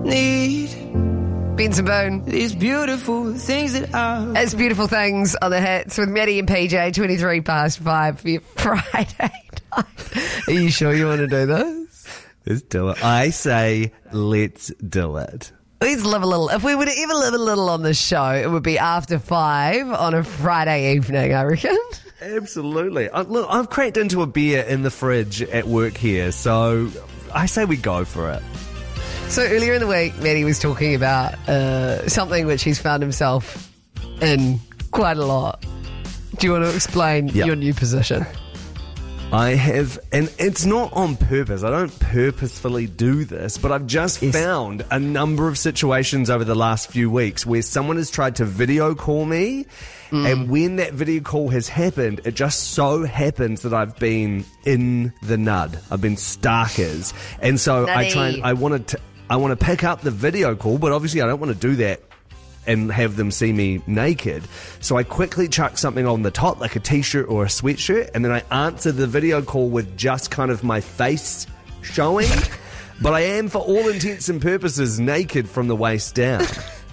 need Benson Boone. these beautiful things that I... It's Beautiful Things on the Hits with Maddie and PJ, 23 past 5 for your Friday night. Are you sure you want to do this? Let's do it. I say, let's do it. Let's live a little. If we were to ever live a little on this show, it would be after 5 on a Friday evening, I reckon. Absolutely. Look, I've cracked into a beer in the fridge at work here, so I say we go for it. So earlier in the week, Maddie was talking about something which he's found himself in quite a lot. Do you want to explain your new position? I have, and it's not on purpose. I don't purposefully do this, but I've just found a number of situations over the last few weeks where someone has tried to video call me, and when that video call has happened, it just so happens that I've been in the nud. I've been starkers, and so Nutty. I want to pick up the video call, but obviously I don't want to do that and have them see me naked. So I quickly chuck something on the top, like a t-shirt or a sweatshirt, and then I answer the video call with just kind of my face showing. But I am, for all intents and purposes, naked from the waist down.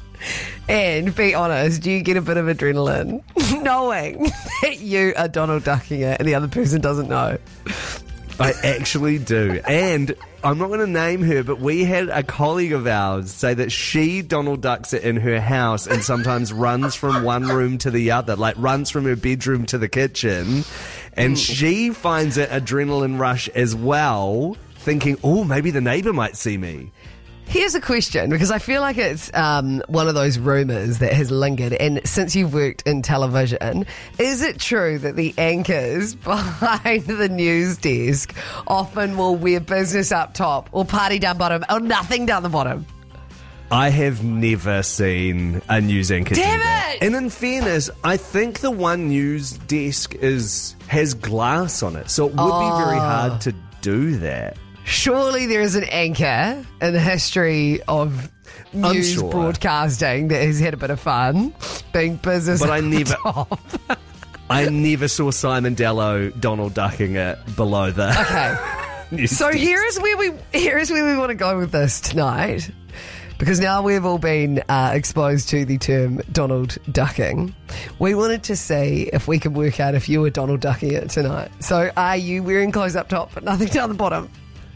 And be honest, do you get a bit of adrenaline knowing that you are Donald Ducking it and the other person doesn't know? I actually do. And I'm not going to name her, but we had a colleague of ours say that she Donald Ducks it in her house and sometimes runs from one room to the other, like runs from her bedroom to the kitchen. And she finds an adrenaline rush as well, thinking, oh, maybe the neighbour might see me. Here's a question, because I feel like it's one of those rumours that has lingered. And since you've worked in television, is it true that the anchors behind the news desk often will wear business up top or party down bottom or nothing down the bottom? I have never seen a news anchor do Damn that. it! And in fairness, I think the one news desk has glass on it, so it would be very hard to do that. Surely there is an anchor in the history of news sure. broadcasting that has had a bit of fun being business But up I never- top. I never saw Simon Dello Donald Ducking it below the Okay. news So desk. here is where we want to go with this tonight, because now we've all been exposed to the term Donald Ducking. We wanted to see if we could work out if you were Donald Ducking it tonight. So are you wearing clothes up top but nothing down the bottom?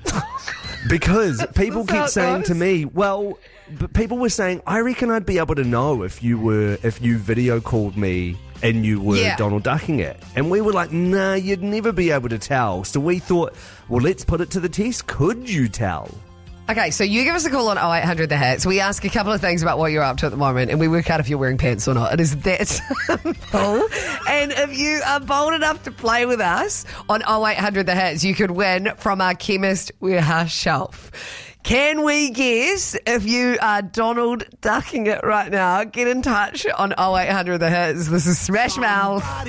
Because people That's how keep it saying goes. to me, well, but people were saying, I reckon I'd be able to know if you video called me and you were Yeah. Donald Ducking it. And we were like, nah, you'd never be able to tell. So we thought, well, let's put it to the test. Could you tell? Okay, so you give us a call on 0800 The Hits. We ask a couple of things about what you're up to at the moment, and we work out if you're wearing pants or not. It is that simple. And if you are bold enough to play with us on 0800 The Hits, you could win from our Chemist Warehouse shelf. Can we guess if you are Donald Ducking it right now? Get in touch on 0800 The Hits. This is Smash Mouth.